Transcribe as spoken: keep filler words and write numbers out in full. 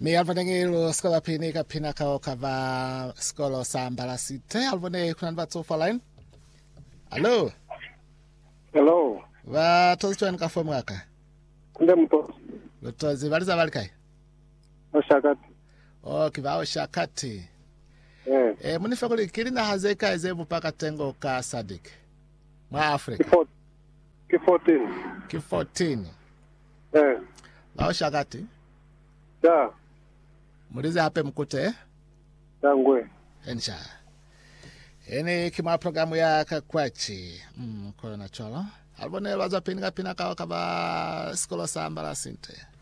Mi alvone lo skola pini ka pina ka okava skolo sambala site alvone kunan batso line. Hello. Hello. Va tozi twan ka fomu aka. Nde mto. Tozi valiza valikai. Oshakati. Oh kivao shakati. Eh. Eh munifakuli kilina hazeka ezevu paka tengo ka Sadik. Mwa Afrika. Ki fourteen. Ki fourteen. Eh. Vao shakati. Ja. Mulize hape mkute. Tangwe. Ensha. Ene kima programu ya kakwachi. Mm, kwa na cholo. Albone waza pini ka pina ka wakaba skolo sambala sinte.